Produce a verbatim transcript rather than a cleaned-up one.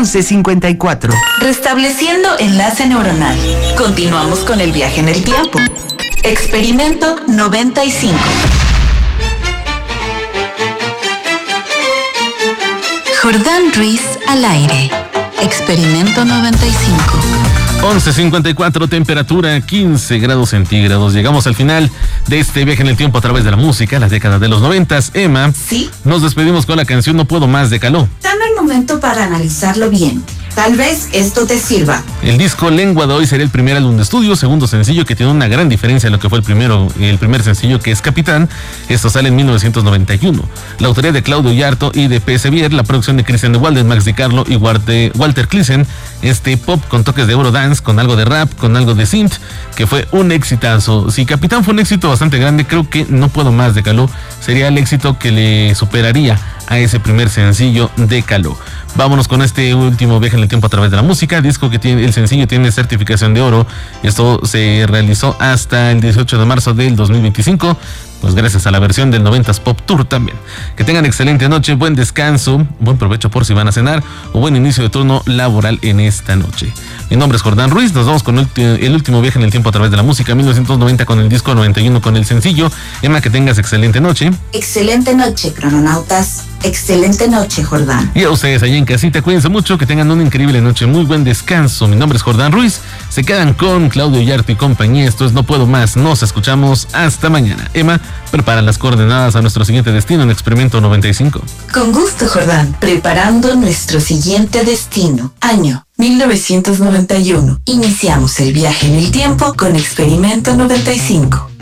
once cincuenta y cuatro. Restableciendo enlace neuronal. Continuamos con el viaje en el tiempo. Experimento noventa y cinco. Jordán Ruiz al aire. Experimento noventa y cinco. once cincuenta y cuatro, temperatura quince grados centígrados. Llegamos al final de este viaje en el tiempo a través de la música, las décadas de los noventas. Emma, ¿sí? Nos despedimos con la canción No Puedo Más de Caló. Dame el momento para analizarlo bien. Tal vez esto te sirva. El disco Lengua de Hoy será el primer álbum de estudio, segundo sencillo que tiene una gran diferencia en lo que fue el primero, el primer sencillo, que es Capitán. Esto sale en mil novecientos noventa y uno. La autoría de Claudio Yarto y de P S. Bier, la producción de Cristian de Walden, Max Di Carlo y Walter Clissen. Este pop con toques de Eurodance, con algo de rap, con algo de synth, que fue un exitazo. Si Capitán fue un éxito bastante grande, creo que No Puedo Más de Caló sería el éxito que le superaría a ese primer sencillo de Caló. Vámonos con este último viaje en el tiempo a través de la música. Disco que tiene, el sencillo tiene certificación de oro. Esto se realizó hasta el dieciocho de marzo del dos mil veinticinco. Pues gracias a la versión del noventas Pop Tour también. Que tengan excelente noche, buen descanso, buen provecho por si van a cenar o buen inicio de turno laboral en esta noche. Mi nombre es Jordán Ruiz, nos vamos con el, el último viaje en el tiempo a través de la música, mil novecientos noventa con el disco, noventa y uno con el sencillo. Emma, que tengas excelente noche. Excelente noche, crononautas. Excelente noche, Jordán. Y a ustedes allá en casita, cuídense mucho, que tengan una increíble noche, muy buen descanso. Mi nombre es Jordán Ruiz, se quedan con Claudio Yarto y compañía. Esto es No Puedo Más, nos escuchamos hasta mañana. Emma, prepara las coordenadas a nuestro siguiente destino en Experimento noventa y cinco. Con gusto, Jordán, preparando nuestro siguiente destino. Año mil novecientos noventa y uno. Iniciamos el viaje en el tiempo con Experimento noventa y cinco.